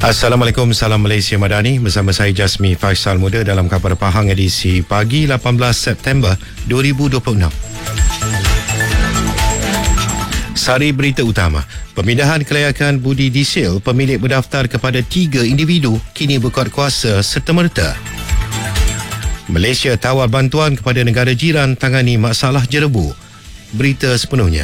Assalamualaikum, salam Malaysia Madani. Bersama saya Jasmi Faisal Muda dalam Khabar Pahang edisi pagi 18 September 2026. Sari berita utama. Pemindahan kelayakan budi diesel pemilik berdaftar kepada 3 individu kini berkuat kuasa serta-merta. Malaysia tawar bantuan kepada negara jiran tangani masalah jerebu. Berita sepenuhnya.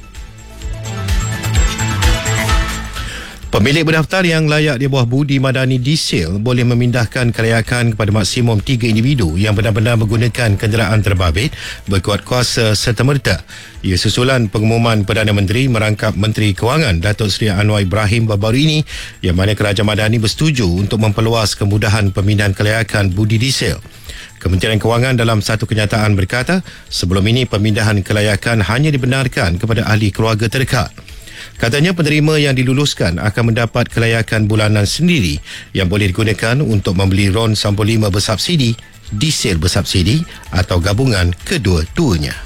Pemilik berdaftar yang layak di bawah budi madani diesel boleh memindahkan kelayakan kepada maksimum 3 individu yang benar-benar menggunakan kenderaan terbabit berkuat kuasa serta-merta. Ia susulan pengumuman Perdana Menteri merangkap Menteri Kewangan Datuk Seri Anwar Ibrahim baru-baru ini yang mana Kerajaan Madani bersetuju untuk memperluas kemudahan pemindahan kelayakan budi diesel. Kementerian Kewangan dalam satu kenyataan berkata, sebelum ini pemindahan kelayakan hanya dibenarkan kepada ahli keluarga terdekat. Katanya penerima yang diluluskan akan mendapat kelayakan bulanan sendiri yang boleh digunakan untuk membeli RON 95 bersubsidi, diesel bersubsidi atau gabungan kedua-duanya.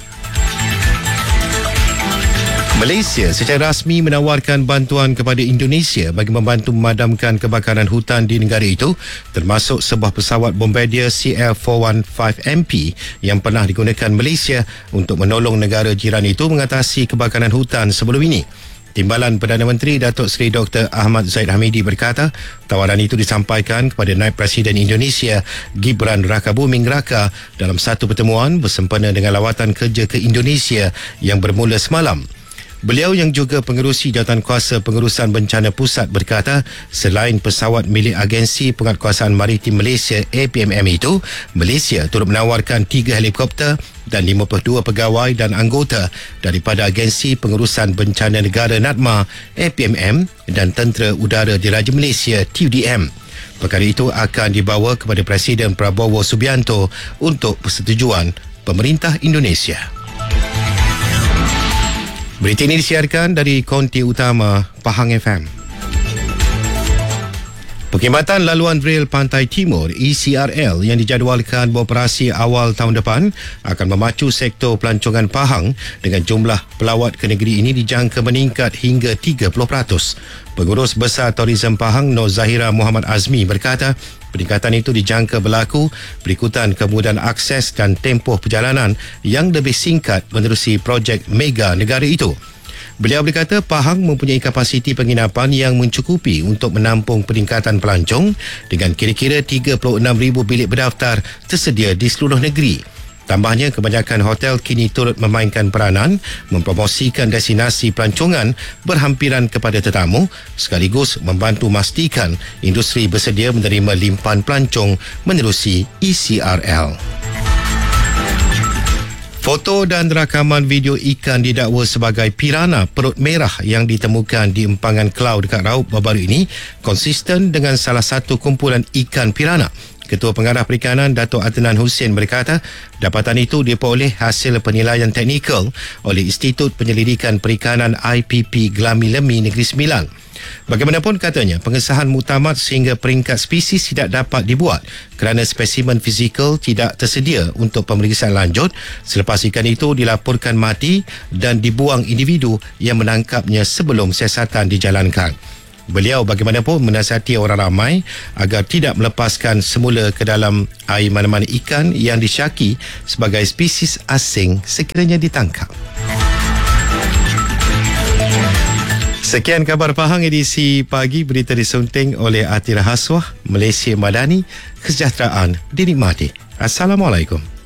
Malaysia secara rasmi menawarkan bantuan kepada Indonesia bagi membantu memadamkan kebakaran hutan di negara itu, termasuk sebuah pesawat Bombardier CL-415MP yang pernah digunakan Malaysia untuk menolong negara jiran itu mengatasi kebakaran hutan sebelum ini. Timbalan Perdana Menteri Datuk Seri Dr. Ahmad Zahid Hamidi berkata, tawaran itu disampaikan kepada Naib Presiden Indonesia Gibran Rakabuming Raka dalam satu pertemuan bersempena dengan lawatan kerja ke Indonesia yang bermula semalam. Beliau yang juga pengerusi Jawatankuasa Pengurusan Bencana Pusat berkata, selain pesawat milik Agensi Penguatkuasaan Maritim Malaysia APMM itu, Malaysia turut menawarkan 3 helikopter dan 52 pegawai dan anggota daripada Agensi Pengurusan Bencana Negara NADMA APMM dan Tentera Udara Diraja Malaysia TUDM. Perkara itu akan dibawa kepada Presiden Prabowo Subianto untuk persetujuan pemerintah Indonesia. Berita ini disiarkan dari konti utama Pahang FM. Perkhidmatan Laluan Rel Pantai Timur ECRL yang dijadualkan beroperasi awal tahun depan akan memacu sektor pelancongan Pahang dengan jumlah pelawat ke negeri ini dijangka meningkat hingga 30%. Pengurus Besar Tourism Pahang Nur Zahira Muhammad Azmi berkata, peningkatan itu dijangka berlaku berikutan kemudahan akses dan tempoh perjalanan yang lebih singkat menerusi projek mega negara itu. Beliau berkata Pahang mempunyai kapasiti penginapan yang mencukupi untuk menampung peningkatan pelancong dengan kira-kira 36,000 bilik berdaftar tersedia di seluruh negeri. Tambahnya, kebanyakan hotel kini turut memainkan peranan mempromosikan destinasi pelancongan berhampiran kepada tetamu sekaligus membantu memastikan industri bersedia menerima limpahan pelancong menerusi ECRL. Foto dan rakaman video ikan didakwa sebagai pirana perut merah yang ditemukan di empangan Kelau dekat Raub baru-baru ini konsisten dengan salah satu kumpulan ikan pirana. Ketua Pengarah Perikanan Dato' Adnan Hussein berkata, dapatan itu diperoleh hasil penilaian teknikal oleh Institut Penyelidikan Perikanan IPP Gelami Lemi Negeri Sembilan. Bagaimanapun katanya, pengesahan muktamad sehingga peringkat spesies tidak dapat dibuat kerana spesimen fizikal tidak tersedia untuk pemeriksaan lanjut selepas ikan itu dilaporkan mati dan dibuang individu yang menangkapnya sebelum siasatan dijalankan. Beliau bagaimanapun menasihati orang ramai agar tidak melepaskan semula ke dalam air mana-mana ikan yang disyaki sebagai spesies asing sekiranya ditangkap. Sekian Khabar Pahang edisi pagi, berita disunting oleh Atira Haswah, Malaysia Madani, kesejahteraan dinikmati. Assalamualaikum.